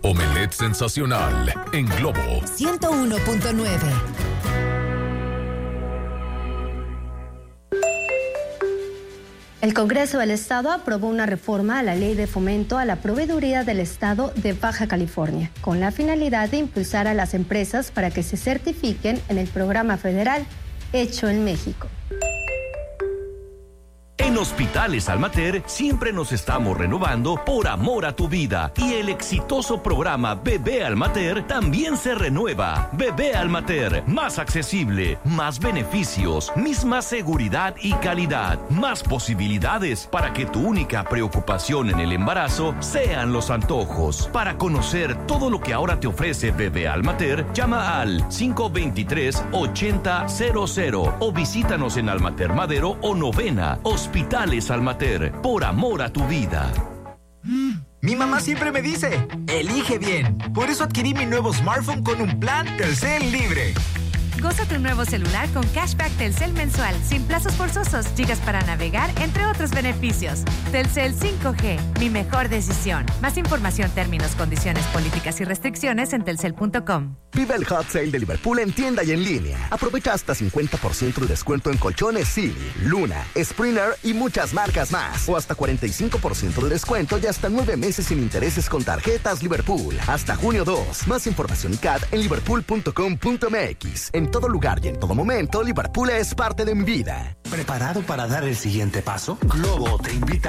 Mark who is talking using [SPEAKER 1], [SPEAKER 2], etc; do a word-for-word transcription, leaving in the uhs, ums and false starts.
[SPEAKER 1] Omelette sensacional en Globo
[SPEAKER 2] ciento uno punto nueve.
[SPEAKER 3] El Congreso del Estado aprobó una reforma a la Ley de Fomento a la Proveeduría del Estado de Baja California, con la finalidad de impulsar a las empresas para que se certifiquen en el programa federal Hecho en México.
[SPEAKER 4] En Hospitales Almater siempre nos estamos renovando por amor a tu vida y el exitoso programa Bebé Almater también se renueva. Bebé Almater, más accesible, más beneficios, misma seguridad y calidad, más posibilidades para que tu única preocupación en el embarazo sean los antojos. Para conocer todo lo que ahora te ofrece Bebé Almater, llama al cinco dos tres, ocho cero cero cero o visítanos en Almater Madero o Novena. Hospitales Almater, por amor a tu vida.
[SPEAKER 5] Mm, mi mamá siempre me dice, elige bien. Por eso adquirí mi nuevo smartphone con un plan Telcel Libre.
[SPEAKER 6] Goza tu nuevo celular con cashback Telcel mensual, sin plazos forzosos, gigas para navegar, entre otros beneficios. Telcel cinco G, mi mejor decisión. Más información, términos, condiciones, políticas y restricciones en telcel punto com.
[SPEAKER 7] Vive el Hot Sale de Liverpool en tienda y en línea. Aprovecha hasta cincuenta por ciento de descuento en colchones Silly, Luna, Springer y muchas marcas más. O hasta cuarenta y cinco por ciento de descuento y hasta nueve meses sin intereses con tarjetas Liverpool. Hasta junio dos. Más información y C A D en liverpool punto com punto m x. En todo lugar y en todo momento, Liverpool es parte de mi vida.
[SPEAKER 8] ¿Preparado para dar el siguiente paso? Globo te invita